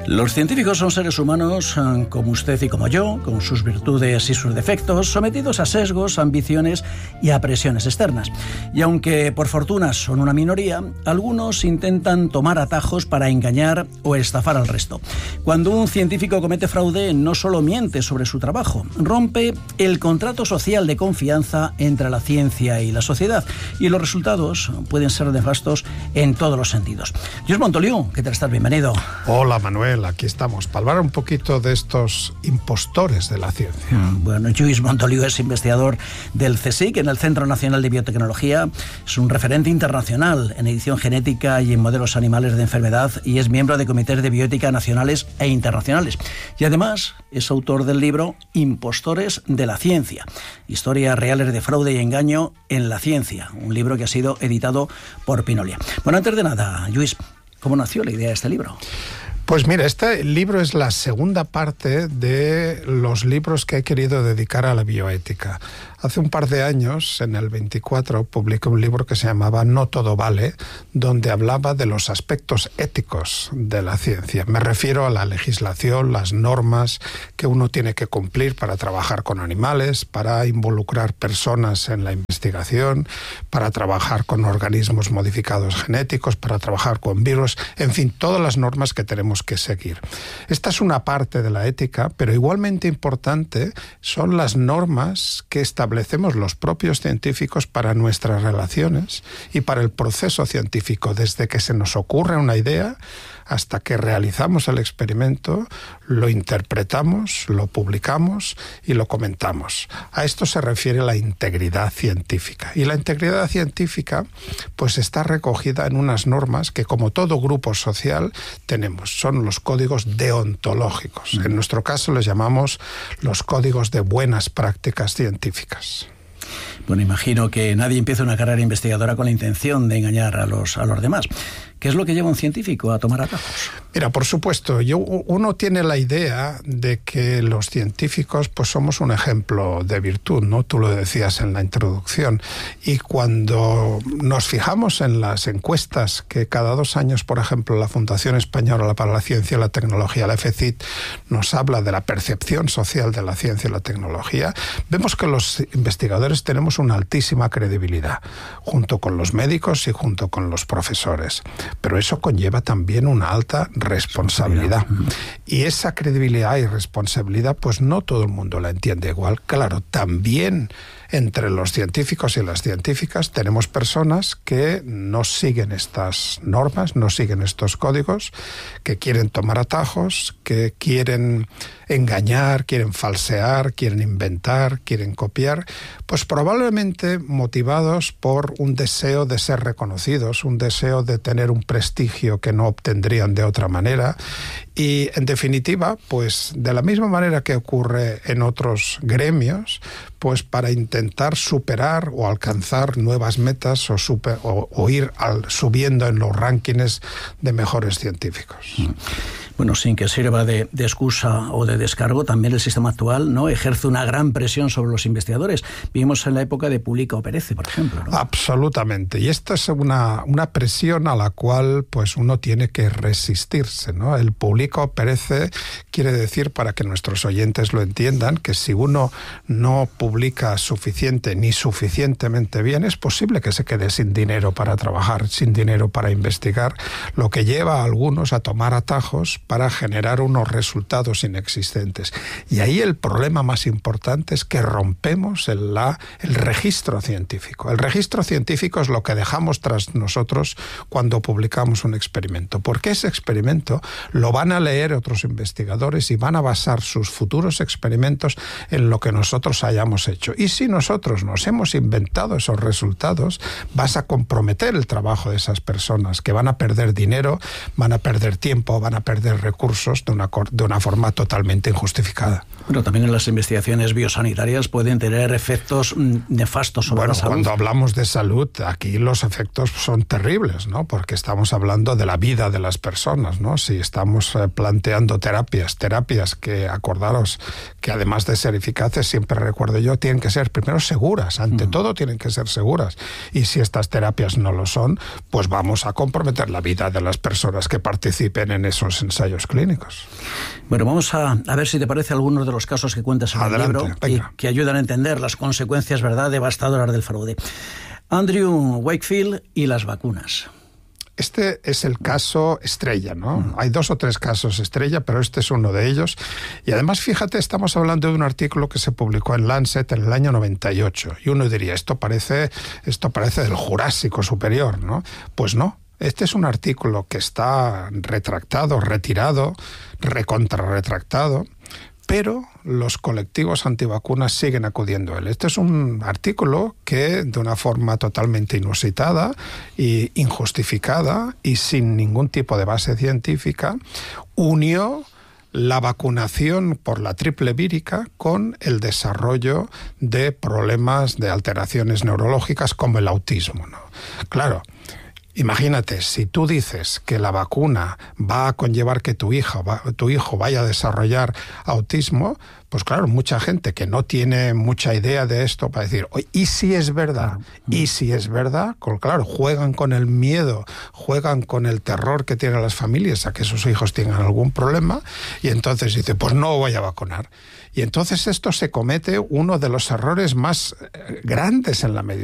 Los científicos son seres humanos como usted y como yo, con sus virtudes y sus defectos, sometidos a sesgos, ambiciones y a presiones externas. Y aunque por fortuna son una minoría, algunos intentan tomar atajos para engañar o estafar al resto. Cuando un científico comete fraude, no solo miente sobre su trabajo, rompe el contrato social de confianza entre la ciencia y la sociedad, y los resultados pueden ser nefastos en todos los sentidos. Lluís Montoliu, ¿qué tal estás? Bienvenido. Hola Manuel, aquí estamos para hablar un poquito de estos impostores de la ciencia. Bueno, Lluís Montoliu es investigador del CSIC, en el Centro Nacional de Biotecnología, es un referente internacional en edición genética y en modelos animales de enfermedad, y es miembro de comités de bioética nacionales e internacionales. Y además es autor del libro Impostores de la ciencia, historias reales de fraude y engaño en la ciencia, un libro que ha sido editado por Pinolia. Bueno, antes de nada, Lluís, ¿cómo nació la idea de este libro? Pues mira, este libro es la segunda parte de los libros que he querido dedicar a la bioética. Hace un par de años, en el 24, publiqué un libro que se llamaba No todo vale, donde hablaba de los aspectos éticos de la ciencia. Me refiero a la legislación, las normas que uno tiene que cumplir para trabajar con animales, para involucrar personas en la investigación, para trabajar con organismos modificados genéticos, para trabajar con virus, en fin, todas las normas que tenemos que seguir. Esta es una parte de la ética, pero igualmente importante son las normas que establecemos los propios científicos para nuestras relaciones y para el proceso científico, desde que se nos ocurre una idea hasta que realizamos el experimento, lo interpretamos, lo publicamos y lo comentamos. A esto se refiere la integridad científica. Y la integridad científica pues está recogida en unas normas que, como todo grupo social, tenemos. Son los códigos deontológicos. En nuestro caso les llamamos los códigos de buenas prácticas científicas. Bueno, imagino que nadie empieza una carrera investigadora con la intención de engañar a los demás. ¿Qué es lo que lleva un científico a tomar atajos? Mira, por supuesto, uno tiene la idea de que los científicos pues somos un ejemplo de virtud, ¿no? Tú lo decías en la introducción. Y cuando nos fijamos en las encuestas que cada 2 años, por ejemplo, la Fundación Española para la Ciencia y la Tecnología, la FECIT, nos habla de la percepción social de la ciencia y la tecnología, vemos que los investigadores tenemos una altísima credibilidad, junto con los médicos y junto con los profesores. Pero eso conlleva también una alta responsabilidad. Y esa credibilidad y responsabilidad, pues no todo el mundo la entiende igual. Claro, también entre los científicos y las científicas tenemos personas que no siguen estas normas, no siguen estos códigos, que quieren tomar atajos, que quieren engañar, quieren falsear, quieren inventar, quieren copiar, pues probablemente motivados por un deseo de ser reconocidos, un deseo de tener un prestigio que no obtendrían de otra manera. Y, en definitiva, pues de la misma manera que ocurre en otros gremios, pues para intentar superar o alcanzar nuevas metas o ir subiendo en los rankings de mejores científicos. Bueno, sin que sirva de excusa o de descargo, también el sistema actual, ¿no?, ejerce una gran presión sobre los investigadores. Vivimos en la época de publica o perece, por ejemplo, ¿no? Absolutamente. Y esta es una presión a la cual pues uno tiene que resistirse, ¿no? El publica o perece quiere decir, para que nuestros oyentes lo entiendan, que si uno no publica suficiente ni suficientemente bien, es posible que se quede sin dinero para trabajar, sin dinero para investigar, lo que lleva a algunos a tomar atajos para generar unos resultados inexistentes. Y ahí el problema más importante es que rompemos el registro científico. El registro científico es lo que dejamos tras nosotros cuando publicamos un experimento, porque ese experimento lo van a leer otros investigadores y van a basar sus futuros experimentos en lo que nosotros hayamos hecho. Y si nosotros nos hemos inventado esos resultados, vas a comprometer el trabajo de esas personas, que van a perder dinero, van a perder tiempo, van a perder recursos de una forma totalmente injustificada. Bueno, también en las investigaciones biosanitarias pueden tener efectos nefastos sobre la salud. Cuando hablamos de salud, aquí los efectos son terribles, ¿no? Porque estamos hablando de la vida de las personas, ¿no? Si estamos planteando terapias que, acordaros, que además de ser eficaces, siempre recuerdo yo, tienen que ser primero seguras, ante todo tienen que ser seguras. Y si estas terapias no lo son, pues vamos a comprometer la vida de las personas que participen en esos ensayos ensayos clínicos. Bueno, vamos a ver si te parece algunos de los casos que cuentas en el libro y que ayudan a entender las consecuencias, ¿verdad?, devastadoras del fraude. Andrew Wakefield y las vacunas. Este es el caso estrella, ¿no? Hay 2 o 3 casos estrella, pero este es uno de ellos. Y además, fíjate, estamos hablando de un artículo que se publicó en Lancet en el año 98. Y uno diría, esto parece del Jurásico superior, ¿no? Pues no. Este es un artículo que está retractado, retirado, recontrarretractado, pero los colectivos antivacunas siguen acudiendo a él. Este es un artículo que, de una forma totalmente inusitada e injustificada y sin ningún tipo de base científica, unió la vacunación por la triple vírica con el desarrollo de problemas de alteraciones neurológicas como el autismo, ¿no? Claro. Imagínate, si tú dices que la vacuna va a conllevar que tu hijo vaya a desarrollar autismo, pues claro, mucha gente que no tiene mucha idea de esto va a decir, oye, ¿y si es verdad? Claro. ¿Y si es verdad? Claro, juegan con el miedo, juegan con el terror que tienen las familias a que sus hijos tengan algún problema, y entonces dice, pues no voy a vacunar. Y entonces esto se comete uno de los errores más grandes en la medicina.